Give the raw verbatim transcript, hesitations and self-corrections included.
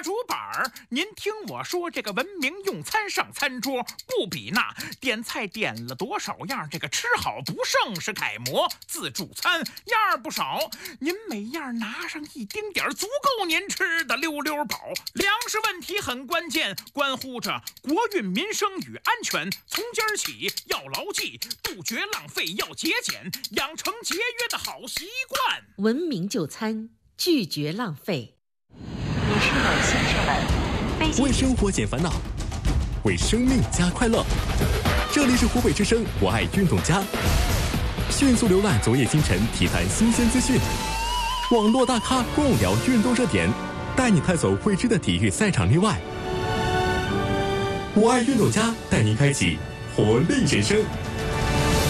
大竹板儿，您听我说，这个文明用餐上餐桌，不比那点菜点了多少样，这个吃好不剩是楷模。自助餐样儿不少，您每样拿上一丁点儿，足够您吃的溜溜饱。粮食问题很关键，关乎着国运民生与安全。从今儿起要牢记，杜绝浪费，要节俭，养成节约的好习惯。 文明就餐，拒绝浪费。 女士们、先生们， 为生活减烦恼，为生命加快乐。这里是湖北之声，我爱运动家。迅速浏览昨夜今晨体坛新鲜资讯，网络大咖共聊运动热点，带你探索未知的体育赛场内外。我爱运动家带您开启活力人生。